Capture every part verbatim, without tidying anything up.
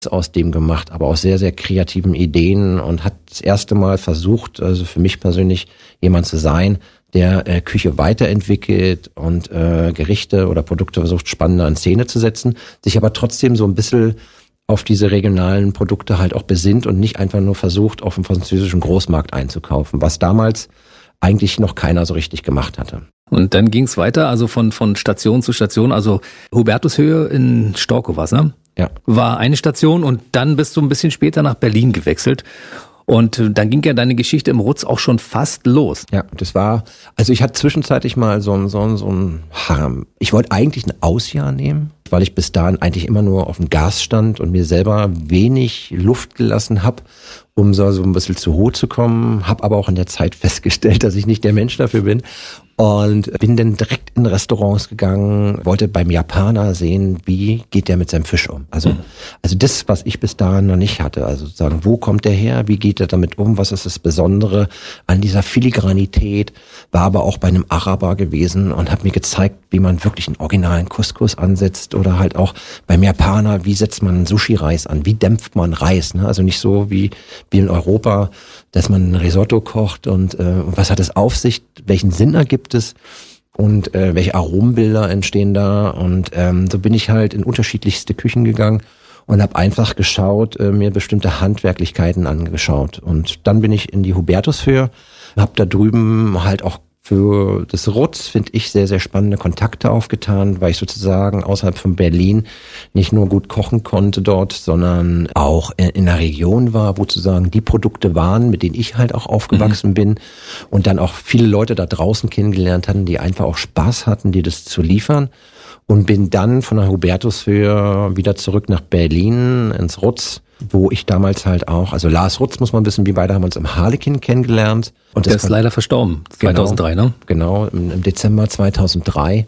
aus dem gemacht, aber aus sehr, sehr kreativen Ideen und hat das erste Mal versucht, also für mich persönlich jemand zu sein, der äh, Küche weiterentwickelt und äh, Gerichte oder Produkte versucht, spannender in Szene zu setzen, sich aber trotzdem so ein bisschen auf diese regionalen Produkte halt auch besinnt und nicht einfach nur versucht, auf dem französischen Großmarkt einzukaufen, was damals eigentlich noch keiner so richtig gemacht hatte. Und dann ging es weiter, also von von Station zu Station, also Hubertushöhe in Storkow war's, ne? Ja. War eine Station und dann bist du ein bisschen später nach Berlin gewechselt. Und dann ging ja deine Geschichte im Rutz auch schon fast los. Ja, das war, also ich hatte zwischenzeitlich mal so ein, so ein, so ein Harm. Ich wollte eigentlich ein Ausjahr nehmen, weil ich bis dahin eigentlich immer nur auf dem Gas stand und mir selber wenig Luft gelassen habe, um so, so ein bisschen zu hoch zu kommen. Habe aber auch in der Zeit festgestellt, dass ich nicht der Mensch dafür bin. Und bin dann direkt in Restaurants gegangen, wollte beim Japaner sehen, wie geht der mit seinem Fisch um. Also, mhm. also das, was ich bis dahin noch nicht hatte. Also sozusagen, wo kommt der her? Wie geht er damit um? Was ist das Besondere an dieser Filigranität? War aber auch bei einem Araber gewesen und hat mir gezeigt, wie man wirklich einen originalen Couscous ansetzt oder halt auch beim Japaner, wie setzt man einen Sushi-Reis an? Wie dämpft man Reis? Ne? Also nicht so wie, wie in Europa, dass man ein Risotto kocht und äh, was hat es auf sich? Welchen Sinn ergibt es? Und äh, welche Aromenbilder entstehen da? Und ähm, so bin ich halt in unterschiedlichste Küchen gegangen und habe einfach geschaut, äh, mir bestimmte Handwerklichkeiten angeschaut. Und dann bin ich in die Hubertushöhe, habe da drüben halt auch für das Rutz, finde ich, sehr, sehr spannende Kontakte aufgetan, weil ich sozusagen außerhalb von Berlin nicht nur gut kochen konnte dort, sondern auch in der Region war, wo sozusagen die Produkte waren, mit denen ich halt auch aufgewachsen mhm. bin und dann auch viele Leute da draußen kennengelernt hatten, die einfach auch Spaß hatten, dir das zu liefern. Und bin dann von der Hubertushöhe wieder zurück nach Berlin ins Rutz, wo ich damals halt auch, also Lars Rutz, muss man wissen, wir beide haben uns im Harlekin kennengelernt. Und der ist leider verstorben, zweitausenddrei, genau, ne? Genau, im, im Dezember zweitausenddrei.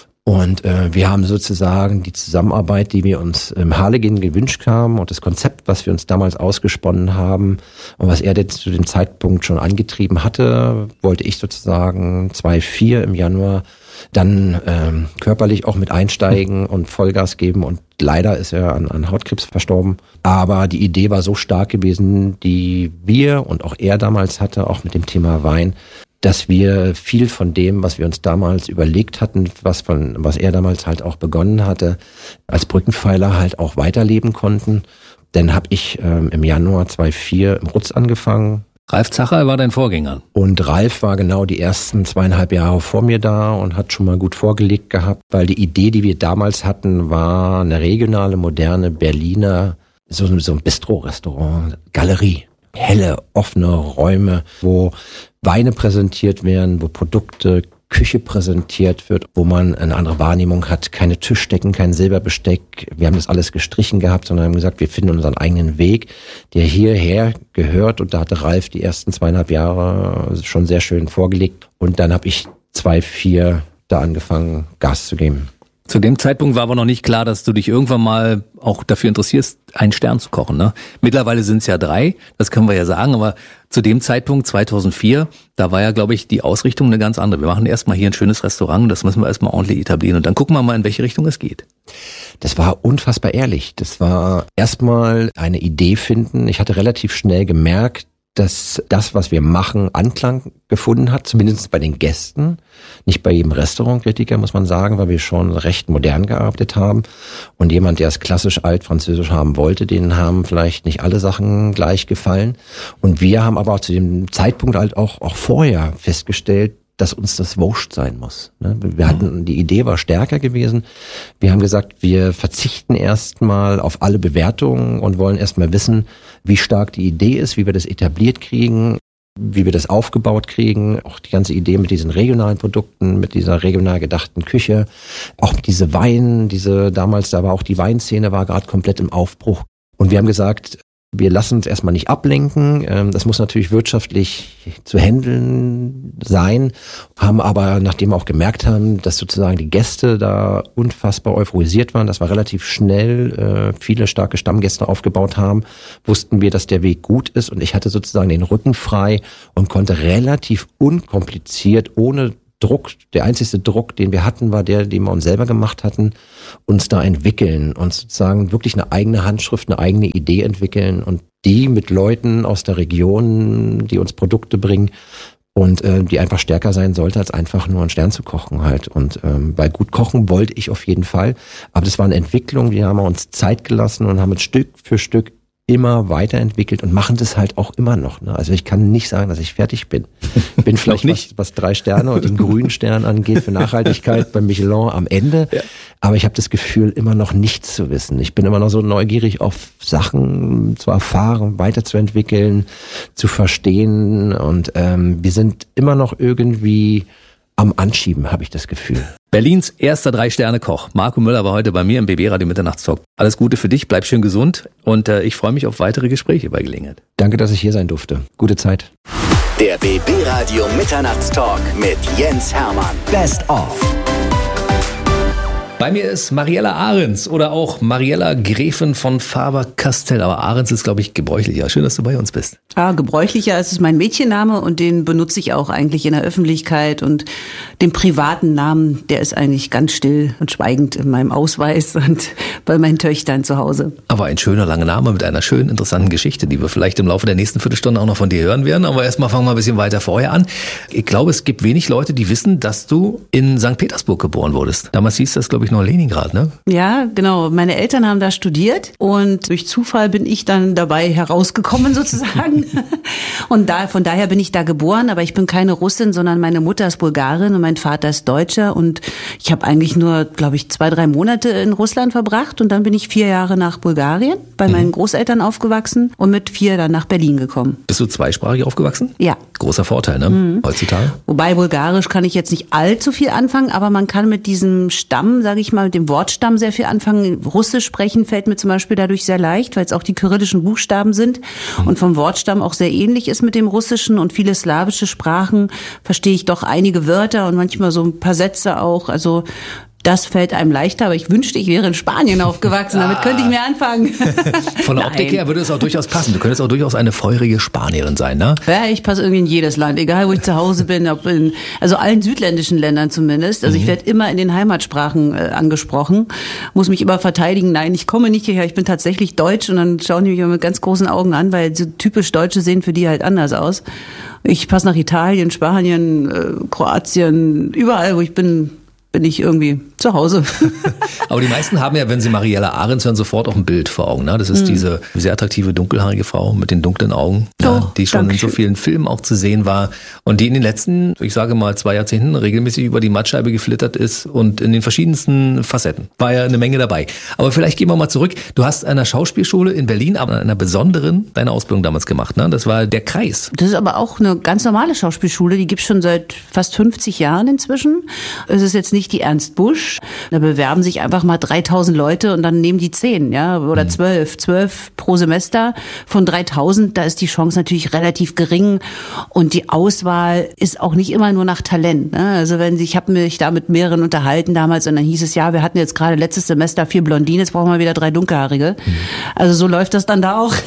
Und äh, wir haben sozusagen die Zusammenarbeit, die wir uns im Harlekin gewünscht haben und das Konzept, was wir uns damals ausgesponnen haben und was er jetzt zu dem Zeitpunkt schon angetrieben hatte, wollte ich sozusagen zweitausendvier im Januar dann ähm, körperlich auch mit einsteigen und Vollgas geben und leider ist er an, an Hautkrebs verstorben. Aber die Idee war so stark gewesen, die wir und auch er damals hatte, auch mit dem Thema Wein, dass wir viel von dem, was wir uns damals überlegt hatten, was von was er damals halt auch begonnen hatte, als Brückenpfeiler halt auch weiterleben konnten. Dann habe ich ähm, im Januar zweitausendvier im Rutz angefangen. Ralf Zacher war dein Vorgänger. Und Ralf war genau die ersten zweieinhalb Jahre vor mir da und hat schon mal gut vorgelegt gehabt, weil die Idee, die wir damals hatten, war eine regionale, moderne Berliner, so, so ein Bistro-Restaurant, Galerie. Helle, offene Räume, wo Weine präsentiert werden, wo Produkte, Küche präsentiert wird, wo man eine andere Wahrnehmung hat, keine Tischdecken, kein Silberbesteck. Wir haben das alles gestrichen gehabt, sondern haben gesagt, wir finden unseren eigenen Weg, der hierher gehört. Und da hatte Ralf die ersten zweieinhalb Jahre schon sehr schön vorgelegt. Und dann habe ich zweitausendvier da angefangen, Gas zu geben. Zu dem Zeitpunkt war aber noch nicht klar, dass du dich irgendwann mal auch dafür interessierst, einen Stern zu kochen, ne? Mittlerweile sind es ja drei, das können wir ja sagen, aber zu dem Zeitpunkt zweitausendvier, da war ja, glaube ich, die Ausrichtung eine ganz andere. Wir machen erstmal hier ein schönes Restaurant, das müssen wir erstmal ordentlich etablieren und dann gucken wir mal, in welche Richtung es geht. Das war unfassbar ehrlich. Das war erstmal eine Idee finden. Ich hatte relativ schnell gemerkt, dass das, was wir machen, Anklang gefunden hat, zumindest bei den Gästen. Nicht bei jedem Restaurantkritiker, muss man sagen, weil wir schon recht modern gearbeitet haben. Und jemand, der es klassisch alt-französisch haben wollte, denen haben vielleicht nicht alle Sachen gleich gefallen. Und wir haben aber auch zu dem Zeitpunkt halt auch, auch vorher festgestellt, dass uns das wurscht sein muss. Wir hatten, die Idee war stärker gewesen. Wir haben gesagt, wir verzichten erstmal auf alle Bewertungen und wollen erstmal wissen, wie stark die Idee ist, wie wir das etabliert kriegen, wie wir das aufgebaut kriegen. Auch die ganze Idee mit diesen regionalen Produkten, mit dieser regional gedachten Küche, auch mit diese Wein, diese damals, da war auch die Weinszene, war gerade komplett im Aufbruch. Und wir haben gesagt, wir lassen uns erstmal nicht ablenken. Das muss natürlich wirtschaftlich zu handeln sein, haben aber, nachdem wir auch gemerkt haben, dass sozusagen die Gäste da unfassbar euphorisiert waren, dass wir relativ schnell äh, viele starke Stammgäste aufgebaut haben, wussten wir, dass der Weg gut ist und ich hatte sozusagen den Rücken frei und konnte relativ unkompliziert, ohne Druck, der einzigste Druck, den wir hatten, war der, den wir uns selber gemacht hatten, uns da entwickeln und sozusagen wirklich eine eigene Handschrift, eine eigene Idee entwickeln und die mit Leuten aus der Region, die uns Produkte bringen und äh, die einfach stärker sein sollte, als einfach nur einen Stern zu kochen halt. Und ähm, bei gut kochen wollte ich auf jeden Fall, aber das war eine Entwicklung, die haben wir uns Zeit gelassen und haben es Stück für Stück immer weiterentwickelt und machen das halt auch immer noch. Ne? Also ich kann nicht sagen, dass ich fertig bin. Ich bin vielleicht, was, was drei Sterne und den grünen Stern angeht für Nachhaltigkeit bei Michelin am Ende. Ja. Aber ich habe das Gefühl, immer noch nichts zu wissen. Ich bin immer noch so neugierig auf Sachen zu erfahren, weiterzuentwickeln, zu verstehen. Und ähm, wir sind immer noch irgendwie am Anschieben, habe ich das Gefühl. Berlins erster Drei-Sterne-Koch. Marco Müller war heute bei mir im B B-Radio Mitternachtstalk. Alles Gute für dich, bleib schön gesund und äh, ich freue mich auf weitere Gespräche bei Gelegenheit. Danke, dass ich hier sein durfte. Gute Zeit. Der B B-Radio Mitternachtstalk mit Jens Hermann. Best of. Bei mir ist Mariella Ahrens oder auch Mariella Gräfin von Faber-Castell. Aber Ahrens ist, glaube ich, gebräuchlicher. Schön, dass du bei uns bist. Ah, gebräuchlicher ist es mein Mädchenname und den benutze ich auch eigentlich in der Öffentlichkeit. Und den privaten Namen, der ist eigentlich ganz still und schweigend in meinem Ausweis und bei meinen Töchtern zu Hause. Aber ein schöner, langer Name mit einer schönen, interessanten Geschichte, die wir vielleicht im Laufe der nächsten Viertelstunde auch noch von dir hören werden. Aber erstmal fangen wir ein bisschen weiter vorher an. Ich glaube, es gibt wenig Leute, die wissen, dass du in Sankt Petersburg geboren wurdest. Damals hieß das, glaube ich, noch Leningrad, ne? Ja, genau. Meine Eltern haben da studiert und durch Zufall bin ich dann dabei herausgekommen sozusagen. Und da, von daher bin ich da geboren, aber ich bin keine Russin, sondern meine Mutter ist Bulgarin und mein Vater ist Deutscher und ich habe eigentlich nur, glaube ich, zwei, drei Monate in Russland verbracht und dann bin ich vier Jahre nach Bulgarien bei meinen Großeltern aufgewachsen und mit vier dann nach Berlin gekommen. Bist du zweisprachig aufgewachsen? Ja. Großer Vorteil, ne? Mhm. Heutzutage. Wobei Bulgarisch kann ich jetzt nicht allzu viel anfangen, aber man kann mit diesem Stamm, sage ich mal, mit dem Wortstamm sehr viel anfangen. Russisch sprechen fällt mir zum Beispiel dadurch sehr leicht, weil es auch die kyrillischen Buchstaben sind mhm. und vom Wortstamm auch sehr ähnlich ist mit dem Russischen und viele slawische Sprachen verstehe ich doch einige Wörter und manchmal so ein paar Sätze auch. Also das fällt einem leichter, aber ich wünschte, ich wäre in Spanien aufgewachsen. Damit könnte ich mir anfangen. Von der Optik her würde es auch durchaus passen. Du könntest auch durchaus eine feurige Spanierin sein, ne? Ja, ich passe irgendwie in jedes Land, egal wo ich zu Hause bin, ob in, also allen südländischen Ländern zumindest. Also mhm. ich werde immer in den Heimatsprachen äh, angesprochen, muss mich immer verteidigen. Nein, ich komme nicht hierher, ich bin tatsächlich deutsch und dann schauen die mich immer mit ganz großen Augen an, weil so typisch Deutsche sehen für die halt anders aus. Ich passe nach Italien, Spanien, äh, Kroatien, überall, wo ich bin, bin ich irgendwie zu Hause. Aber die meisten haben ja, wenn sie Mariella Ahrens hören, sofort auch ein Bild vor Augen. Ne? Das ist mhm. diese sehr attraktive, dunkelhaarige Frau mit den dunklen Augen, oh, ja, die schon in so vielen Filmen auch zu sehen war und die in den letzten, ich sage mal, zwei Jahrzehnten regelmäßig über die Mattscheibe geflittert ist und in den verschiedensten Facetten. War ja eine Menge dabei. Aber vielleicht gehen wir mal zurück. Du hast an einer Schauspielschule in Berlin, aber an einer besonderen, deine Ausbildung damals gemacht. Ne? Das war der Kreis. Das ist aber auch eine ganz normale Schauspielschule. Die gibt es schon seit fast fünfzig Jahren inzwischen. Es ist jetzt nicht die Ernst Busch. Da bewerben sich einfach mal dreitausend Leute und dann nehmen die zehn, ja, oder zwölf, zwölf pro Semester von dreitausend. Da ist die Chance natürlich relativ gering und die Auswahl ist auch nicht immer nur nach Talent. Ne? Also wenn ich habe mich da mit mehreren unterhalten damals und dann hieß es ja, wir hatten jetzt gerade letztes Semester vier Blondinen, jetzt brauchen wir wieder drei Dunkelhaarige. Mhm. Also so läuft das dann da auch.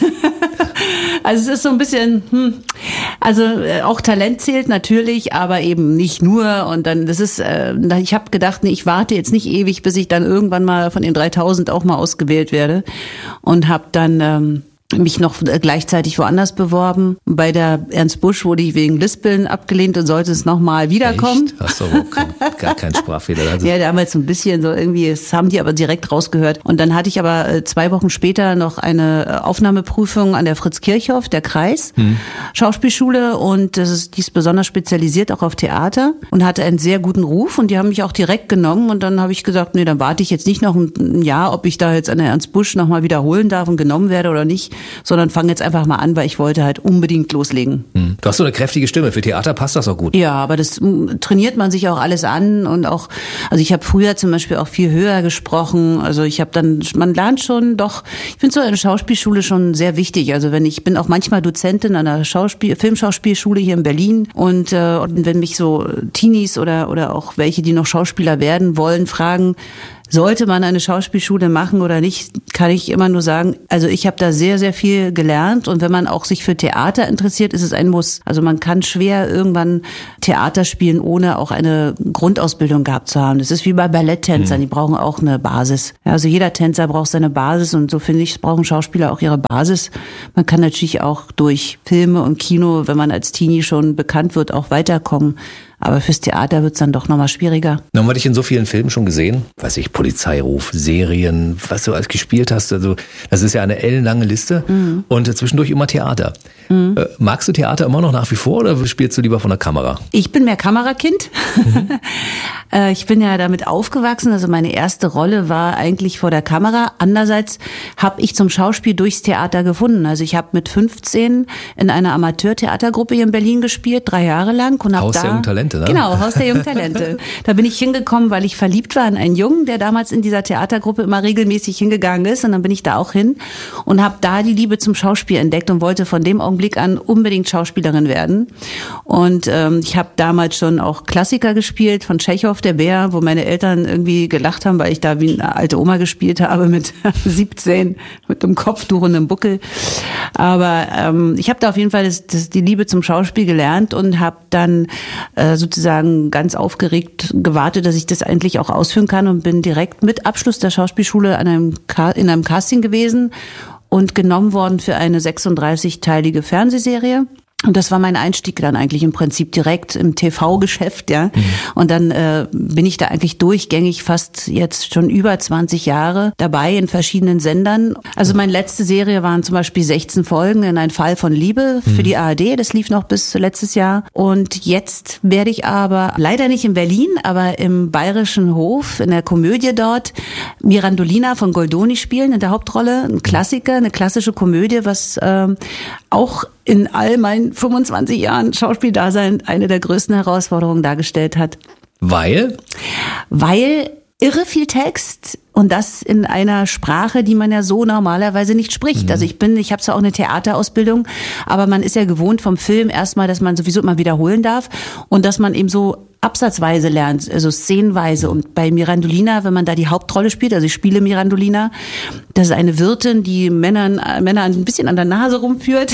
Also es ist so ein bisschen, hm, also äh, auch Talent zählt natürlich, aber eben nicht nur. Und dann, das ist, äh, ich habe gedacht, nee, ich warte jetzt nicht ewig, bis ich dann irgendwann mal von den dreitausend auch mal ausgewählt werde. Und habe dann ähm, mich noch gleichzeitig woanders beworben. Bei der Ernst Busch wurde ich wegen Lispeln abgelehnt und sollte es nochmal wiederkommen. Echt? Hast du aber kein, gar keinen Sprachfehler. Also ja, damals so ein bisschen so irgendwie, das haben die aber direkt rausgehört. Und dann hatte ich aber zwei Wochen später noch eine Aufnahmeprüfung an der Fritz-Kirchhoff, der Kreis, hm. Schauspielschule und das ist, die ist besonders spezialisiert auch auf Theater und hatte einen sehr guten Ruf und die haben mich auch direkt genommen und dann habe ich gesagt, nee, dann warte ich jetzt nicht noch ein Jahr, ob ich da jetzt an der Ernst Busch nochmal wiederholen darf und genommen werde oder nicht, sondern fange jetzt einfach mal an, weil ich wollte halt unbedingt loslegen. Hm. Du hast so eine kräftige Stimme, für Theater passt das auch gut. Ja, aber das trainiert man sich auch alles an und auch, also ich habe früher zum Beispiel auch viel höher gesprochen, also ich habe dann, man lernt schon doch, ich finde so eine Schauspielschule schon sehr wichtig, also wenn ich bin auch manchmal Dozentin an einer Schauspiel, Filmschauspielschule hier in Berlin und, äh, und wenn mich so Teenies oder, oder auch welche, die noch Schauspieler werden wollen, fragen, sollte man eine Schauspielschule machen oder nicht, kann ich immer nur sagen, also ich habe da sehr, sehr viel gelernt und wenn man auch sich für Theater interessiert, ist es ein Muss. Also man kann schwer irgendwann Theater spielen, ohne auch eine Grundausbildung gehabt zu haben. Das ist wie bei Balletttänzern, mhm. die brauchen auch eine Basis. Ja, also jeder Tänzer braucht seine Basis und so finde ich, brauchen Schauspieler auch ihre Basis. Man kann natürlich auch durch Filme und Kino, wenn man als Teenie schon bekannt wird, auch weiterkommen. Aber fürs Theater wird's dann doch nochmal schwieriger. Dann haben wir dich in so vielen Filmen schon gesehen. Weiß ich, Polizeiruf, Serien, was du alles gespielt hast. Also das ist ja eine ellenlange Liste. Mhm. Und zwischendurch immer Theater. Mhm. Äh, magst du Theater immer noch nach wie vor oder spielst du lieber von der Kamera? Ich bin mehr Kamerakind. Mhm. äh, ich bin ja damit aufgewachsen. Also meine erste Rolle war eigentlich vor der Kamera. Andererseits habe ich zum Schauspiel durchs Theater gefunden. Also ich habe mit fünfzehn in einer Amateurtheatergruppe hier in Berlin gespielt, drei Jahre lang. Und Haus da der jungen Talente, ne? Genau, Haus der jungen Talente. Da bin ich hingekommen, weil ich verliebt war in einen Jungen, der damals in dieser Theatergruppe immer regelmäßig hingegangen ist. Und dann bin ich da auch hin und habe da die Liebe zum Schauspiel entdeckt und wollte von dem Augenblick an unbedingt Schauspielerin werden. Und ähm, ich habe damals schon auch Klassiker gespielt, von Tschechow, der Bär, wo meine Eltern irgendwie gelacht haben, weil ich da wie eine alte Oma gespielt habe mit siebzehn, mit einem Kopftuch und einem Buckel. Aber ähm, ich habe da auf jeden Fall das, das, die Liebe zum Schauspiel gelernt und habe dann äh, sozusagen ganz aufgeregt gewartet, dass ich das endlich auch ausführen kann und bin direkt mit Abschluss der Schauspielschule an einem in einem Casting gewesen und genommen worden für eine sechsunddreißig-teilige Fernsehserie. Und das war mein Einstieg dann eigentlich im Prinzip direkt im T V-Geschäft, ja. Mhm. Und dann äh, bin ich da eigentlich durchgängig fast jetzt schon über zwanzig Jahre dabei in verschiedenen Sendern. Also meine letzte Serie waren zum Beispiel sechzehn Folgen in Ein Fall von Liebe für mhm. die A R D. Das lief noch bis letztes Jahr. Und jetzt werde ich aber leider nicht in Berlin, aber im Bayerischen Hof in der Komödie dort Mirandolina von Goldoni spielen in der Hauptrolle. Ein Klassiker, eine klassische Komödie, was ähm, auch in all meinen fünfundzwanzig Jahren Schauspieldasein eine der größten Herausforderungen dargestellt hat. Weil? Weil irre viel Text und das in einer Sprache, die man ja so normalerweise nicht spricht. Mhm. Also ich bin, ich habe zwar auch eine Theaterausbildung, aber man ist ja gewohnt vom Film erstmal, dass man sowieso immer wiederholen darf und dass man eben so absatzweise lernt, also szenenweise. Und bei Mirandolina, wenn man da die Hauptrolle spielt, also ich spiele Mirandolina, das ist eine Wirtin, die Männern, Männer ein bisschen an der Nase rumführt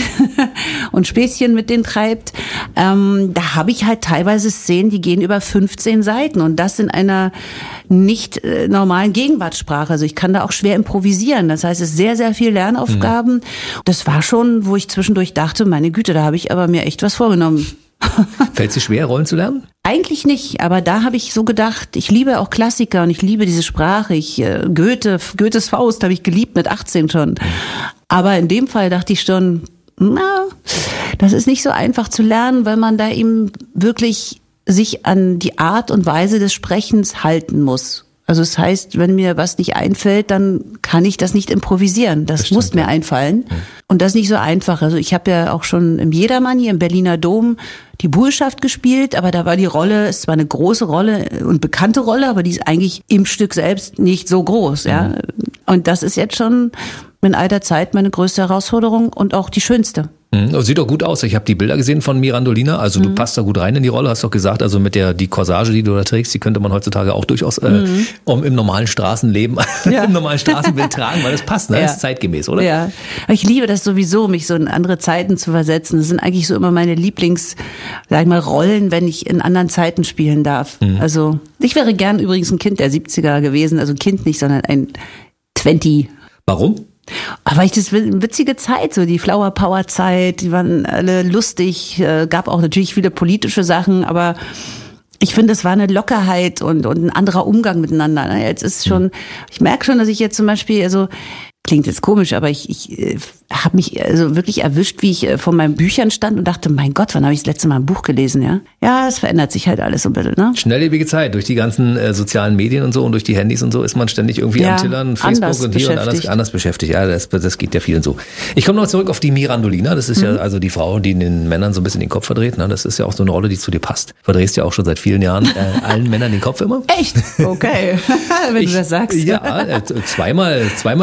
und Späßchen mit denen treibt. Ähm, da habe ich halt teilweise Szenen, die gehen über fünfzehn Seiten und das in einer nicht äh, normalen Gegenwartssprache. Also ich kann da auch schwer improvisieren. Das heißt, es ist sehr, sehr viel Lernaufgaben. Mhm. Das war schon, wo ich zwischendurch dachte, meine Güte, da habe ich aber mir echt was vorgenommen. Fällt es dir schwer, Rollen zu lernen? Eigentlich nicht, aber da habe ich so gedacht, ich liebe auch Klassiker und ich liebe diese Sprache. Ich äh, Goethe, Goethes Faust habe ich geliebt mit achtzehn schon. Aber in dem Fall dachte ich schon, na, das ist nicht so einfach zu lernen, weil man da eben wirklich sich an die Art und Weise des Sprechens halten muss. Also es heißt, wenn mir was nicht einfällt, dann kann ich das nicht improvisieren. Das, das muss stimmt, mir ja. einfallen. Ja. Und das ist nicht so einfach. Also ich habe ja auch schon im Jedermann hier im Berliner Dom die Burschaft gespielt, aber da war die Rolle, es war eine große Rolle und bekannte Rolle, aber die ist eigentlich im Stück selbst nicht so groß. Ja. Mhm. Und das ist jetzt schon in alter Zeit meine größte Herausforderung und auch die schönste. Sieht doch gut aus. Ich habe die Bilder gesehen von Mirandolina. Also du mhm. passt da gut rein in die Rolle, hast doch gesagt. Also mit der die Corsage, die du da trägst, die könnte man heutzutage auch durchaus äh, mhm. um, im normalen Straßenleben, ja. im normalen Straßenbild tragen, weil das passt, ne? Ja. Das ist zeitgemäß, oder? Ja. Ich liebe das sowieso, mich so in andere Zeiten zu versetzen. Das sind eigentlich so immer meine Lieblings, sag ich mal, Rollen, wenn ich in anderen Zeiten spielen darf. Mhm. Also ich wäre gern übrigens ein Kind der siebziger gewesen. Also ein Kind nicht, sondern ein zwanzig. Warum? Aber ich das eine witzige Zeit, so die Flower Power Zeit, die waren alle lustig, äh, gab auch natürlich viele politische Sachen, aber ich finde, es war eine Lockerheit und, und ein anderer Umgang miteinander. Jetzt ist schon, ich merke schon, dass ich jetzt zum Beispiel, also klingt jetzt komisch, aber ich, ich äh, habe mich also wirklich erwischt, wie ich äh, vor meinen Büchern stand und dachte, mein Gott, wann habe ich das letzte Mal ein Buch gelesen, ja? Ja, es verändert sich halt alles so ein bisschen, ne? Schnelllebige Zeit. Durch die ganzen äh, sozialen Medien und so und durch die Handys und so ist man ständig irgendwie ja, am Tillern, Facebook und hier und anders, anders beschäftigt. Ja, das, das geht ja vielen so. Ich komme noch zurück auf die Mirandolina. Das ist mhm. ja also die Frau, die den Männern so ein bisschen den Kopf verdreht. Ne? Das ist ja auch so eine Rolle, die zu dir passt. Verdrehst ja auch schon seit vielen Jahren äh, allen Männern den Kopf immer. Echt? Okay. Wenn ich, du das sagst. Ja, äh, zweimal, zweimal im Playboy.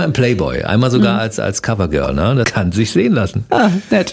Playboy, einmal sogar mhm. als, als Covergirl, ne? Das kann sich sehen lassen. Ah, nett.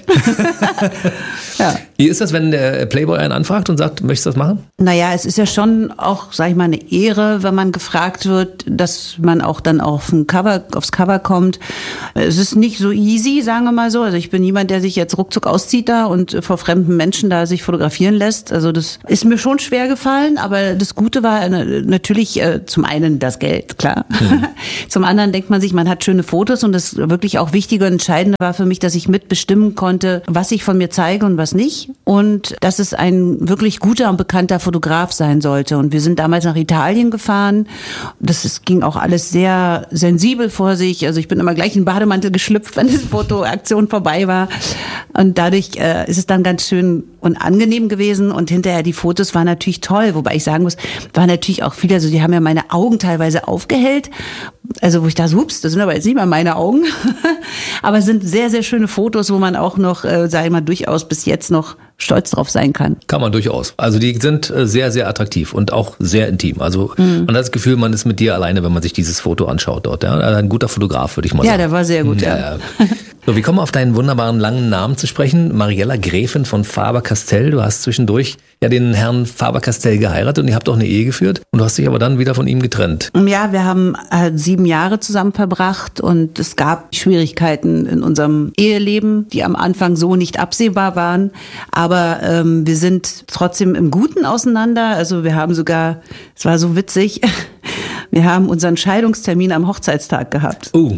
Ja. Wie ist das, wenn der Playboy einen anfragt und sagt, möchtest du das machen? Naja, es ist ja schon auch, sag ich mal, eine Ehre, wenn man gefragt wird, dass man auch dann auf ein Cover, aufs Cover kommt. Es ist nicht so easy, sagen wir mal so. Also ich bin niemand, der sich jetzt ruckzuck auszieht da und vor fremden Menschen da sich fotografieren lässt. Also das ist mir schon schwer gefallen, aber das Gute war natürlich äh, zum einen das Geld, klar. Mhm. Zum anderen denkt man sich, man hat schöne Fotos und das wirklich auch Wichtige und Entscheidende war für mich, dass ich mitbestimmen konnte, was ich von mir zeige und was nicht. Und dass es ein wirklich guter und bekannter Fotograf sein sollte. Und wir sind damals nach Italien gefahren. Das ist, ging auch alles sehr sensibel vor sich. Also ich bin immer gleich in den Bademantel geschlüpft, wenn die Fotoaktion vorbei war. Und dadurch äh, ist es dann ganz schön und angenehm gewesen. Und hinterher die Fotos waren natürlich toll. Wobei ich sagen muss, waren natürlich auch viele, also die haben ja meine Augen teilweise aufgehellt. Also wo ich da so, ups, das sind aber jetzt nicht mal meine Augen. Aber es sind sehr, sehr schöne Fotos, wo man auch noch, äh, sage ich mal, durchaus bis jetzt noch stolz drauf sein kann. Kann man durchaus. Also die sind sehr, sehr attraktiv und auch sehr intim. Also mhm. man hat das Gefühl, man ist mit dir alleine, wenn man sich dieses Foto anschaut dort. Ja? Also ein guter Fotograf, würde ich mal ja, sagen. Ja, der war sehr gut. Ja. Ja, ja. So, wir kommen auf deinen wunderbaren langen Namen zu sprechen. Mariella Gräfin von Faber-Castell. Du hast zwischendurch ja den Herrn Faber-Castell geheiratet und ihr habt auch eine Ehe geführt. Und du hast dich aber dann wieder von ihm getrennt. Ja, wir haben äh, sieben Jahre zusammen verbracht und es gab Schwierigkeiten in unserem Eheleben, die am Anfang so nicht absehbar waren. Aber ähm, wir sind trotzdem im Guten auseinander. Also wir haben sogar, es war so witzig, wir haben unseren Scheidungstermin am Hochzeitstag gehabt. Oh.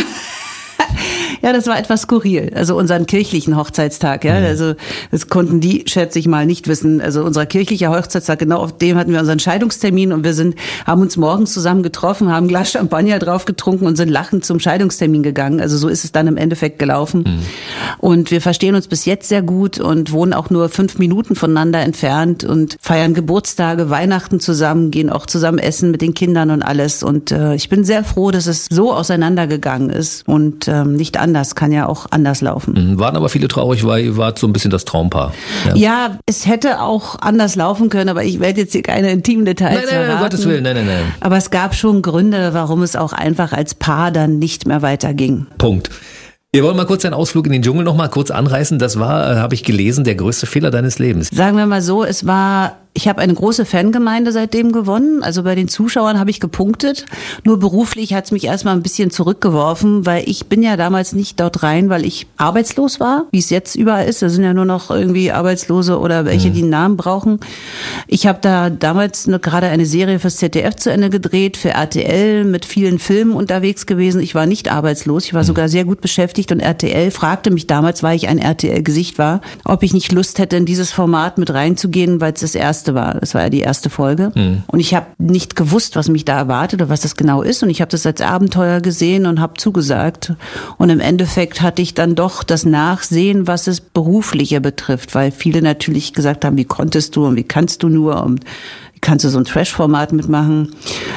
Ja, das war etwas skurril. Also unseren kirchlichen Hochzeitstag, ja. Mhm. Also das konnten die, schätze ich mal, nicht wissen. Also unser kirchlicher Hochzeitstag, genau auf dem hatten wir unseren Scheidungstermin und wir sind, haben uns morgens zusammen getroffen, haben ein Glas Champagner drauf getrunken und sind lachend zum Scheidungstermin gegangen. Also so ist es dann im Endeffekt gelaufen. Mhm. Und wir verstehen uns bis jetzt sehr gut und wohnen auch nur fünf Minuten voneinander entfernt und feiern Geburtstage, Weihnachten zusammen, gehen auch zusammen essen mit den Kindern und alles. Und äh, ich bin sehr froh, dass es so auseinandergegangen ist und ähm, nicht anders. Das kann ja auch anders laufen. Waren aber viele traurig, weil ihr wart so ein bisschen das Traumpaar. Ja, ja, es hätte auch anders laufen können, aber ich werde jetzt hier keine intimen Details nein, nein, verraten. Nein, um Gottes Willen, nein, nein, nein. Aber es gab schon Gründe, warum es auch einfach als Paar dann nicht mehr weiterging. Punkt. Wir wollen mal kurz einen Ausflug in den Dschungel noch mal kurz anreißen. Das war, äh, habe ich gelesen, der größte Fehler deines Lebens. Sagen wir mal so, es war... Ich habe eine große Fangemeinde seitdem gewonnen. Also bei den Zuschauern habe ich gepunktet. Nur beruflich hat es mich erstmal ein bisschen zurückgeworfen, weil ich bin ja damals nicht dort rein, weil ich arbeitslos war, wie es jetzt überall ist. Da sind ja nur noch irgendwie Arbeitslose oder welche, die einen Namen brauchen. Ich habe da damals eine, gerade eine Serie fürs Z D F zu Ende gedreht, für R T L, mit vielen Filmen unterwegs gewesen. Ich war nicht arbeitslos, ich war sogar sehr gut beschäftigt und R T L fragte mich damals, weil ich ein R T L-Gesicht war, ob ich nicht Lust hätte, in dieses Format mit reinzugehen, weil es das erste war. Das war ja die erste Folge. Mhm. Und ich habe nicht gewusst, was mich da erwartet oder was das genau ist. Und ich habe das als Abenteuer gesehen und habe zugesagt. Und im Endeffekt hatte ich dann doch das Nachsehen, was es Berufliche betrifft, weil viele natürlich gesagt haben, wie konntest du und wie kannst du nur und wie kannst du so ein Trash-Format mitmachen?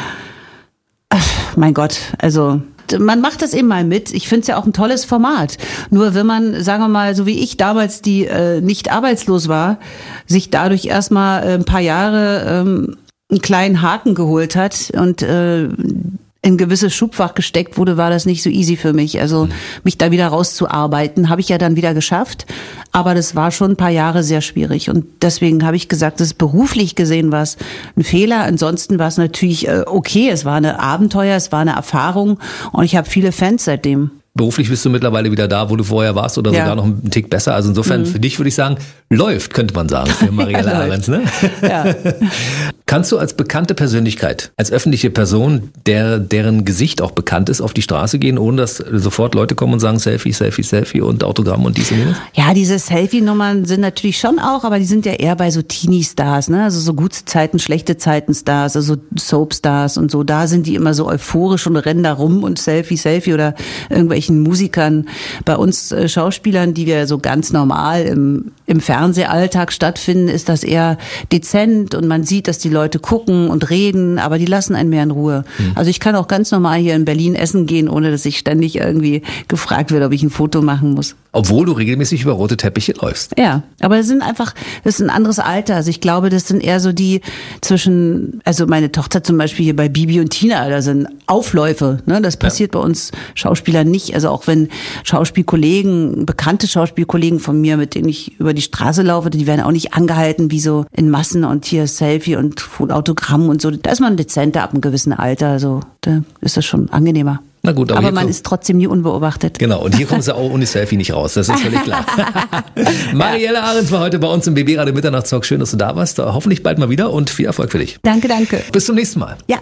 Ach, mein Gott, also... Man macht das eben mal mit. Ich finde es ja auch ein tolles Format. Nur wenn man, sagen wir mal, so wie ich damals, die äh, nicht arbeitslos war, sich dadurch erstmal äh, ein paar Jahre ähm, einen kleinen Haken geholt hat und äh, in ein gewisses Schubfach gesteckt wurde, war das nicht so easy für mich. Also mich da wieder rauszuarbeiten, habe ich ja dann wieder geschafft. Aber das war schon ein paar Jahre sehr schwierig. Und deswegen habe ich gesagt, das ist beruflich gesehen war es ein Fehler. Ansonsten war es natürlich äh, okay. Es war eine Abenteuer, es war eine Erfahrung. Und ich habe viele Fans seitdem. Beruflich bist du mittlerweile wieder da, wo du vorher warst oder ja. sogar noch einen Tick besser. Also insofern mhm. für dich würde ich sagen, läuft, könnte man sagen, für Mariella Ahrens. Ne? Ja. Kannst du als bekannte Persönlichkeit, als öffentliche Person, der, deren Gesicht auch bekannt ist, auf die Straße gehen, ohne dass sofort Leute kommen und sagen Selfie, Selfie, Selfie und Autogramm und dies und jenes? Ja, diese Selfie-Nummern sind natürlich schon auch, aber die sind ja eher bei so Teenie-Stars, ne? Also so gute Zeiten, schlechte Zeiten-Stars, also Soap-Stars und so. Da sind die immer so euphorisch und rennen da rum und Selfie, Selfie oder irgendwelche Musikern. Bei uns äh, Schauspielern, die wir so ganz normal im im Fernsehalltag stattfinden, ist das eher dezent und man sieht, dass die Leute gucken und reden, aber die lassen einen mehr in Ruhe. Mhm. Also ich kann auch ganz normal hier in Berlin essen gehen, ohne dass ich ständig irgendwie gefragt werde, ob ich ein Foto machen muss. Obwohl du regelmäßig über rote Teppiche läufst. Ja, aber das sind einfach, das ist ein anderes Alter. Also ich glaube, das sind eher so die zwischen, also meine Tochter zum Beispiel hier bei Bibi und Tina, da sind Aufläufe. Ne? Das passiert ja bei uns Schauspielern nicht. Also auch wenn Schauspielkollegen, bekannte Schauspielkollegen von mir, mit denen ich über die Straße laufe, die werden auch nicht angehalten wie so in Massen und hier Selfie und Autogramm und so. Da ist man dezenter ab einem gewissen Alter. Also da ist das schon angenehmer. Na gut, aber aber man kommt, ist trotzdem nie unbeobachtet. Genau, und hier kommen sie auch ohne Selfie nicht raus, das ist völlig klar. Marielle Ahrens war heute bei uns im B B Radio Mitternachtstalk. Schön, dass du da warst. Hoffentlich bald mal wieder und viel Erfolg für dich. Danke, danke. Bis zum nächsten Mal. Ja.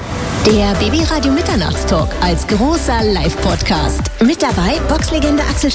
Der B B Radio Mitternachtstalk als großer Live-Podcast. Mit dabei Boxlegende Axel